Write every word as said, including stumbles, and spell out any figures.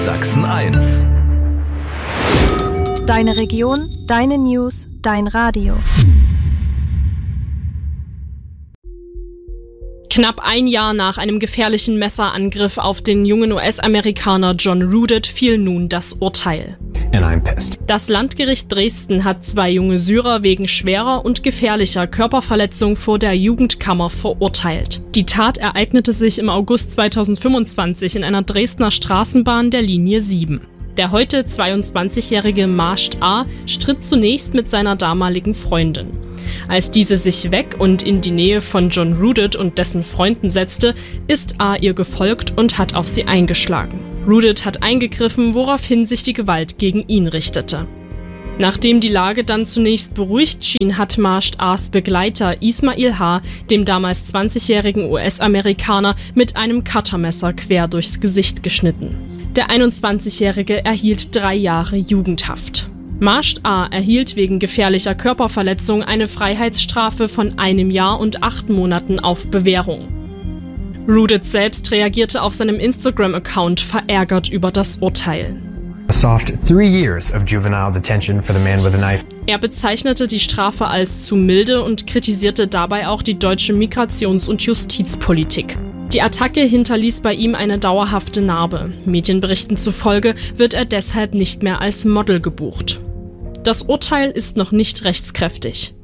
Sachsen eins. Deine Region, deine News, dein Radio. Knapp ein Jahr nach einem gefährlichen Messerangriff auf den jungen U S-Amerikaner John Rudett fiel nun das Urteil. And I'm pissed. Das Landgericht Dresden hat zwei junge Syrer wegen schwerer und gefährlicher Körperverletzung vor der Jugendkammer verurteilt. Die Tat ereignete sich im August zweitausendfünfundzwanzig in einer Dresdner Straßenbahn der Linie sieben. Der heute zweiundzwanzigjährige Masht A. stritt zunächst mit seiner damaligen Freundin. Als diese sich weg und in die Nähe von John Rudett und dessen Freunden setzte, ist A. ihr gefolgt und hat auf sie eingeschlagen. Rudett hat eingegriffen, woraufhin sich die Gewalt gegen ihn richtete. Nachdem die Lage dann zunächst beruhigt schien, hat Masht A.s Begleiter Ismail H. dem damals zwanzigjährigen U S-Amerikaner mit einem Cuttermesser quer durchs Gesicht geschnitten. Der einundzwanzigjährige erhielt drei Jahre Jugendhaft. Masht A. erhielt wegen gefährlicher Körperverletzung eine Freiheitsstrafe von einem Jahr und acht Monaten auf Bewährung. Rudett selbst reagierte auf seinem Instagram-Account verärgert über das Urteil. A soft three years of juvenile detention for the man with a knife. Er bezeichnete die Strafe als zu milde und kritisierte dabei auch die deutsche Migrations- und Justizpolitik. Die Attacke hinterließ bei ihm eine dauerhafte Narbe. Medienberichten zufolge wird er deshalb nicht mehr als Model gebucht. Das Urteil ist noch nicht rechtskräftig.